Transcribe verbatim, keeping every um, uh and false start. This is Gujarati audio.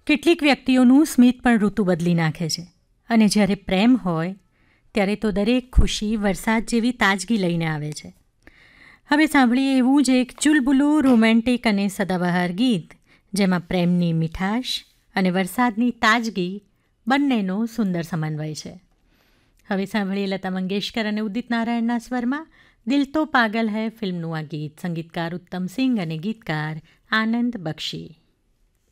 કેટલીક વ્યક્તિઓનું સ્મિત પણ ઋતુ બદલી નાખે છે અને જ્યારે પ્રેમ હોય ત્યારે તો દરેક ખુશી વરસાદ જેવી તાજગી લઈને આવે છે. હવે સાંભળીએ એવું જ એક ચુલબુલું રોમેન્ટિક અને સદાબહાર ગીત જેમાં પ્રેમની મીઠાશ અને વરસાદની તાજગી બંનેનો સુંદર સમન્વય છે. હવે સાંભળીએ લતા મંગેશકર અને ઉદિત નારાયણના સ્વરમાં દિલ તો પાગલ હૈ ફિલ્મનું આ ગીત. સંગીતકાર ઉત્તમ સિંઘ અને ગીતકાર આનંદ બક્ષી.